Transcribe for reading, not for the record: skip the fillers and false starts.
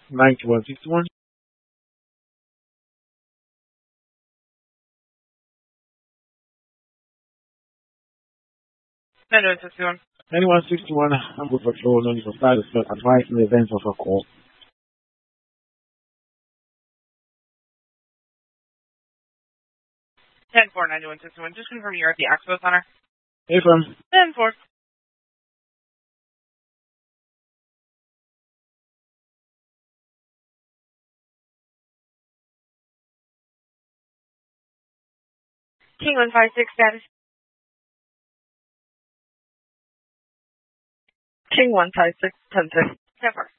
9161. 9161. 9161. I'm good for flow. No need for status, but advice in the event of a call. 10-4, 9161. Just confirm you're at the Expo Center. Affirm. 10-4. King 156 status. King 156, 10-6. 10-4.